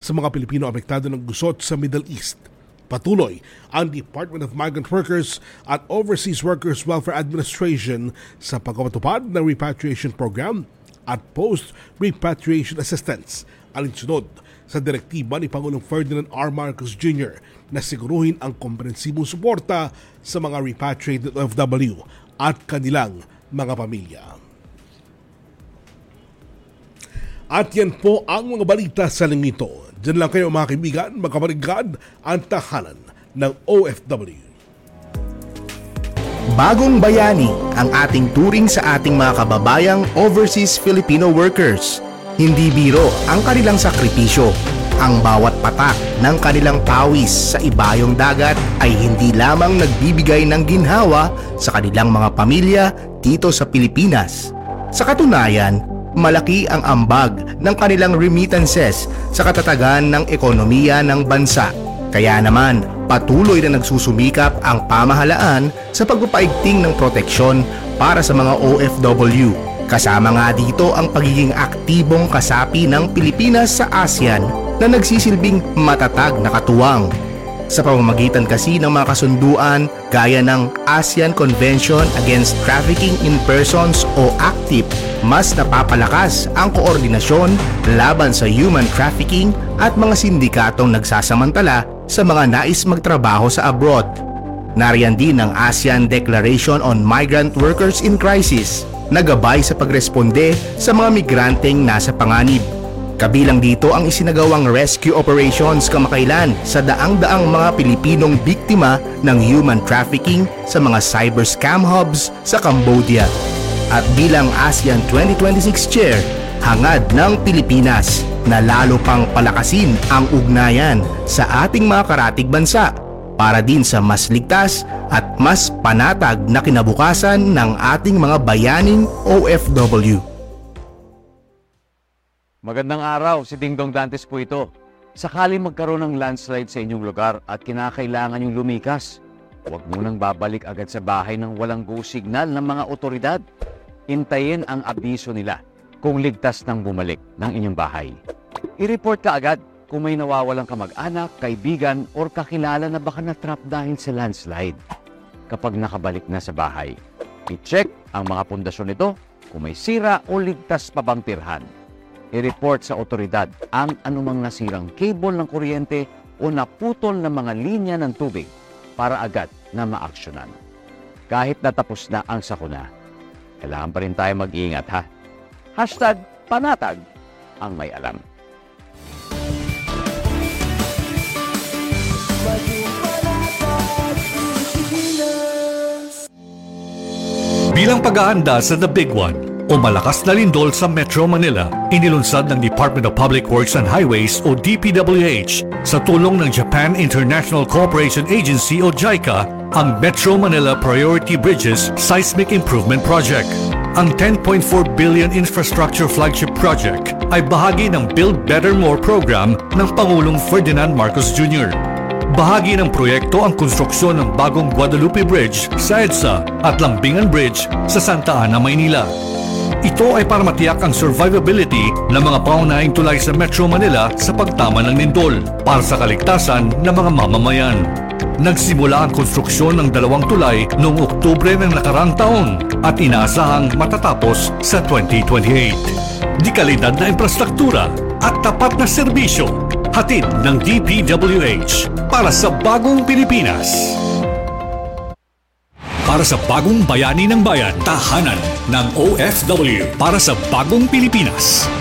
sa mga Pilipino apektado ng gusot sa Middle East. Patuloy ang Department of Migrant Workers at Overseas Workers Welfare Administration sa pagpapatupad ng repatriation program at post-repatriation assistance, alinsunod sa direktiba ni Pangulong Ferdinand R. Marcos Jr. na siguruhin ang komprehensibong suporta sa mga repatriated OFW at kanilang mga pamilya. At yan po ang mga balita sa lingito. Diyan lang kayo mga kaibigan, magkabarigad ang tahanan ng OFW. Bagong bayani ang ating turing sa ating mga kababayang overseas Filipino workers. Hindi biro ang kanilang sakripisyo. Ang bawat patak ng kanilang pawis sa ibayong dagat ay hindi lamang nagbibigay ng ginhawa sa kanilang mga pamilya dito sa Pilipinas. Sa katunayan, malaki ang ambag ng kanilang remittances sa katatagan ng ekonomiya ng bansa. Kaya naman, patuloy na nagsusumikap ang pamahalaan sa pagpapaigting ng proteksyon para sa mga OFW. Kasama nga dito ang pagiging aktibong kasapi ng Pilipinas sa ASEAN na nagsisilbing matatag na katuwang. Sa pamamagitan kasi ng mga kasunduan gaya ng ASEAN Convention Against Trafficking in Persons o ACTIP, mas napapalakas ang koordinasyon laban sa human trafficking at mga sindikatong nagsasamantala sa mga nais magtrabaho sa abroad. Nariyan din ang ASEAN Declaration on Migrant Workers in Crisis, nagabay sa pagresponde sa mga migranteng nasa panganib. Kabilang dito ang isinagawang rescue operations kamakailan sa daang-daang mga Pilipinong biktima ng human trafficking sa mga cyber scam hubs sa Cambodia. At bilang ASEAN 2026 Chair, hangad ng Pilipinas na lalo pang palakasin ang ugnayan sa ating mga karatig bansa para din sa mas ligtas at mas panatag na kinabukasan ng ating mga bayaning OFW. Magandang araw, si Dingdong Dantes po ito. Sakali magkaroon ng landslide sa inyong lugar at kinakailangan yung lumikas, huwag munang babalik agad sa bahay ng walang go signal ng mga otoridad. Hintayin ang abiso nila kung ligtas nang bumalik ng inyong bahay. I-report ka agad kung may nawawalang kamag-anak, kaibigan, or kakilala na baka na-trap dahil sa landslide. Kapag nakabalik na sa bahay, i-check ang mga pundasyon nito kung may sira o ligtas pa bang tirhan. I-report sa otoridad ang anumang nasirang cable ng kuryente o naputol na mga linya ng tubig para agad na maaksyonan. Kahit natapos na ang sakuna, kailangan pa rin tayo mag-iingat ha. #panatag ang may alam. Bilang pag-aanda sa The Big One o malakas na lindol sa Metro Manila, inilunsad ng Department of Public Works and Highways o DPWH sa tulong ng Japan International Cooperation Agency o JICA ang Metro Manila Priority Bridges Seismic Improvement Project. Ang 10.4 billion infrastructure flagship project ay bahagi ng Build Better More program ng Pangulong Ferdinand Marcos Jr. Bahagi ng proyekto ang konstruksyon ng bagong Guadalupe Bridge sa EDSA at Lambingan Bridge sa Santa Ana, Maynila. Ito ay para matiyak ang survivability ng mga paunahing tulay sa Metro Manila sa pagtama ng lindol para sa kaligtasan ng mga mamamayan. Nagsimula ang konstruksyon ng 2 tulay noong Oktubre ng nakarang taon at inaasahang matatapos sa 2028. Di kalidad na infrastruktura at tapat na serbisyo, hatid ng DPWH para sa bagong Pilipinas. Para sa bagong bayani ng bayan, tahanan ng OFW para sa bagong Pilipinas.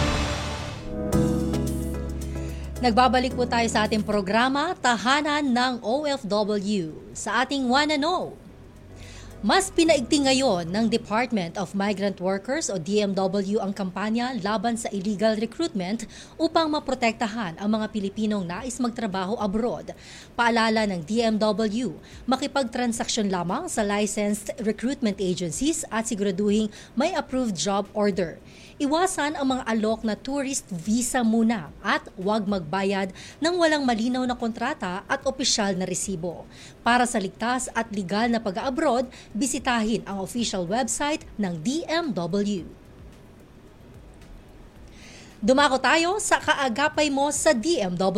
Nagbabalik po tayo sa ating programa, Tahanan ng OFW, sa ating Wanna Know. Mas pinaigting ngayon ng Department of Migrant Workers o DMW ang kampanya laban sa illegal recruitment upang maprotektahan ang mga Pilipinong nais magtrabaho abroad. Paalala ng DMW, makipagtransaksyon lamang sa licensed recruitment agencies at siguraduhing may approved job order. Iwasan ang mga alok na tourist visa muna at huwag magbayad ng walang malinaw na kontrata at opisyal na resibo. Para sa ligtas at legal na pag-abroad, bisitahin ang official website ng DMW. Dumako tayo sa kaagapay mo sa DMW.